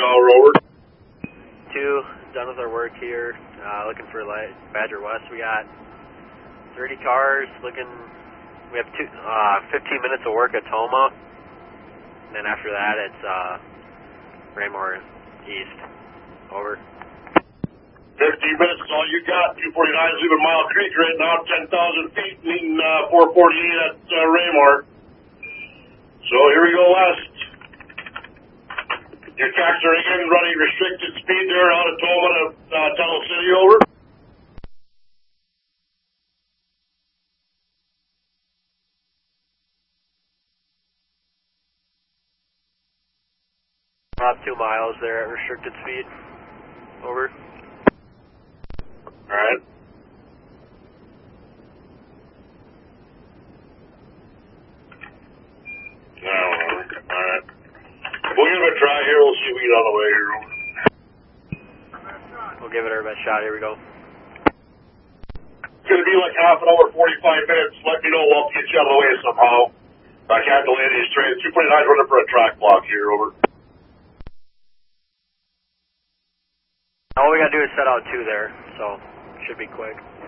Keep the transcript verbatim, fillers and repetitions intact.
Tower, over. Two, done with our work here. Uh, looking for light Badger West. We got thirty cars looking. We have two, uh, fifteen minutes of work at Toma. And then after that, it's uh, Raymore East. Over. fifteen minutes is all you got. two forty-nine is leaving Mile Creek right now, ten thousand feet, meeting uh, four forty-eight at uh, Raymore. So here we go west. Your tracks are again running restricted speed there out of Toma to uh, Tunnel City, over. About two miles there at restricted speed. Over. Alright. Alright. We'll give it a try here. We'll see if we get on the way here. We'll give it our best shot. Here we go. It's going to be like half an hour, forty-five minutes. Let me know. We'll get you out of the way somehow. I can't delay these trains. two forty-nine is running for a track block here. Over. All we got to do is set out two there, so it should be quick.